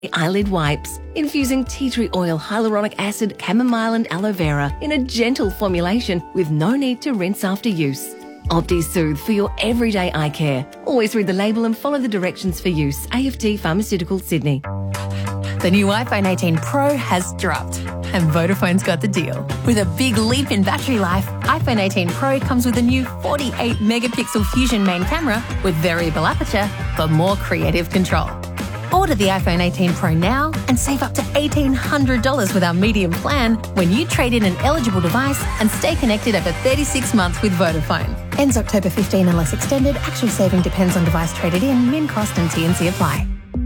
eyelid wipes, infusing tea tree oil, hyaluronic acid, chamomile and aloe vera in a gentle formulation with no need to rinse after use. OptiSoothe for your everyday eye care. Always read the label and follow the directions for use. AFT Pharmaceuticals, Sydney. The new iPhone 18 Pro has dropped, and Vodafone's got the deal. With a big leap in battery life, iPhone 18 Pro comes with a new 48-megapixel Fusion main camera with variable aperture for more creative control. Order the iPhone 18 Pro now and save up to $1,800 with our medium plan when you trade in an eligible device and stay connected over 36 months with Vodafone. Ends October 15 unless extended. Actual saving depends on device traded in. Min cost and T&C apply.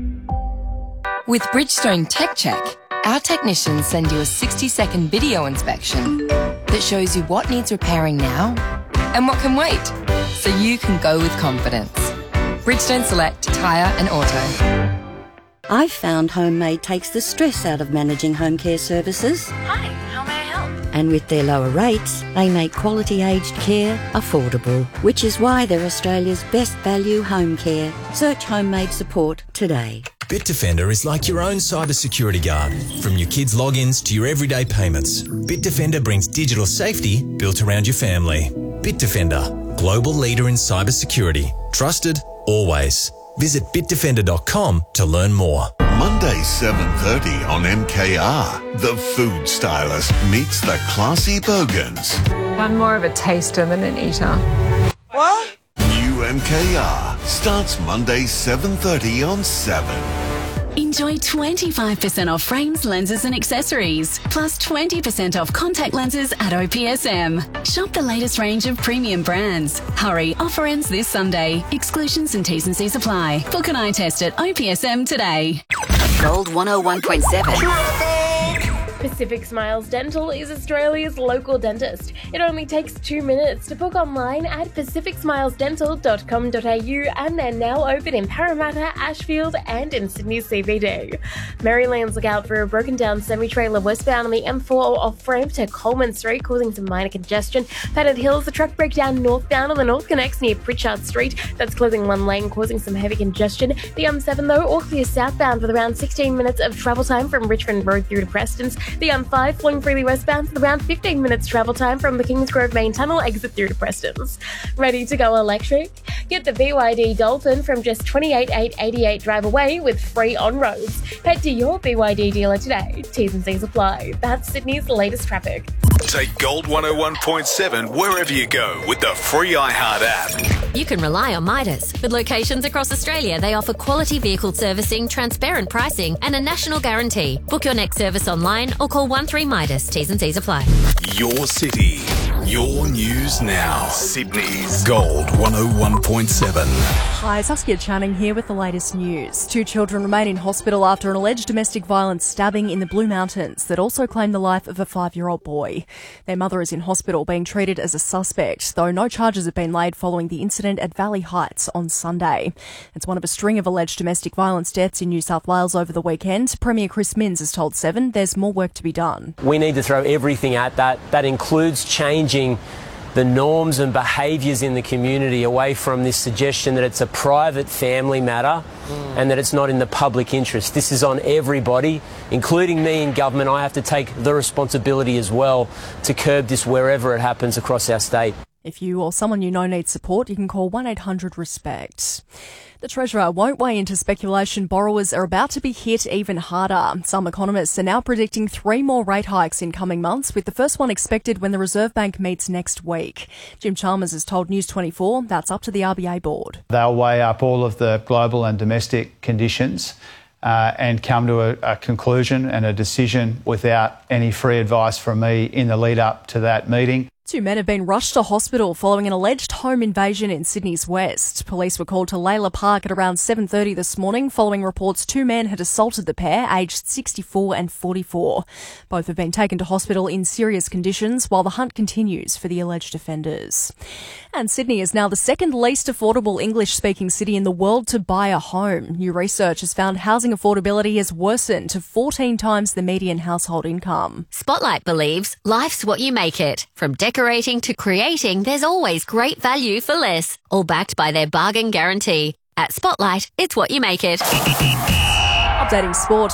With Bridgestone Tech Check, our technicians send you a 60-second video inspection that shows you what needs repairing now and what can wait, so you can go with confidence. Bridgestone Select Tyre and Auto. I've found Homemade takes the stress out of managing home care services. Hi, how may I help? And with their lower rates, they make quality aged care affordable, which is why they're Australia's best value home care. Search Homemade support today. Bitdefender is like your own cybersecurity guard. From your kids' logins to your everyday payments, Bitdefender brings digital safety built around your family. Bitdefender, global leader in cybersecurity. Trusted, always. Visit bitdefender.com to learn more. Monday 7:30 on MKR. The food stylist meets the classy bogans. I'm more of a taster than an eater. What? New MKR starts Monday 7:30 on 7. Enjoy 25% off frames, lenses and accessories, plus 20% off contact lenses at OPSM. Shop the latest range of premium brands. Hurry, offer ends this Sunday. Exclusions and T's and C's apply. Book an eye test at OPSM today. Gold 101.7. Pacific Smiles Dental is Australia's local dentist. It only takes 2 minutes to book online at pacificsmilesdental.com.au, and they're now open in Parramatta, Ashfield and in Sydney CBD. Marylands, look out for a broken down semi-trailer westbound on the M4 off-ramp to Coleman Street, causing some minor congestion. Pettit Hills, the truck breakdown northbound on the North Connects near Pritchard Street. That's closing one lane, causing some heavy congestion. The M7 though, all clear southbound with around 16 minutes of travel time from Richmond Road through to Prestons. The M5 flowing freely westbound with around 15 minutes travel time from the Kingsgrove main tunnel exit through to Prestons. Ready to go electric? Get the BYD Dolphin from just $28,888 drive away with free on-roads. Head to your BYD dealer today. T's and C's apply. That's Sydney's latest traffic. Take Gold 101.7 wherever you go with the free iHeart app. You can rely on Midas. With locations across Australia, they offer quality vehicle servicing, transparent pricing and a national guarantee. Book your next service online or call 13 Midas. T's and C's apply. Your city, your news now. Sydney's Gold 101.7. Hi, Saskia Channing here with the latest news. 2 children remain in hospital after an alleged domestic violence stabbing in the Blue Mountains that also claimed the life of a 5-year-old boy. Their mother is in hospital being treated as a suspect, though no charges have been laid following the incident at Valley Heights on Sunday. It's one of a string of alleged domestic violence deaths in New South Wales over the weekend. Premier Chris Minns has told Seven there's more work to be done. We need to throw everything at that. That includes changing the norms and behaviours in the community away from this suggestion that it's a private family matter and that it's not in the public interest. This is on everybody, including me in government. I have to take the responsibility as well to curb this wherever it happens across our state. If you or someone you know needs support, you can call 1-800-RESPECT. The Treasurer won't weigh into speculation borrowers are about to be hit even harder. Some economists are now predicting 3 more rate hikes in coming months, with the first one expected when the Reserve Bank meets next week. Jim Chalmers has told News 24 that's up to the RBA board. They'll weigh up all of the global and domestic conditions and come to a conclusion and a decision without any free advice from me in the lead up to that meeting. 2 men have been rushed to hospital following an alleged home invasion in Sydney's west. Police were called to Layla Park at around 7:30 this morning following reports 2 men had assaulted the pair, aged 64 and 44. Both have been taken to hospital in serious conditions while the hunt continues for the alleged offenders. And Sydney is now the second least affordable English-speaking city in the world to buy a home. New research has found housing affordability has worsened to 14 times the median household income. Spotlight believes life's what you make it. From decorating to creating, there's always great value for less. All backed by their bargain guarantee. At Spotlight, it's what you make it. Updating sport.